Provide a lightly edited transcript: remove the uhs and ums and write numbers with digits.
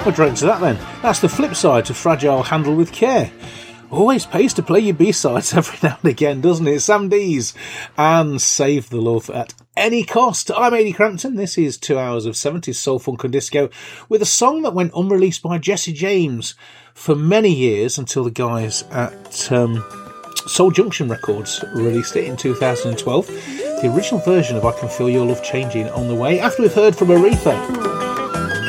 Well, drink to that then. That's the flip side to Fragile Handle with Care. Always pays to play your B-sides every now and again, doesn't it? Sam Dees and Save the Love at Any Cost. I'm Ady Crampton. This is 2 hours of 70s soul, funk and disco with a song that went unreleased by Jesse James for many years until the guys at Soul Junction Records released it in 2012. The original version of I Can Feel Your Love Changing on the way after we've heard from Aretha.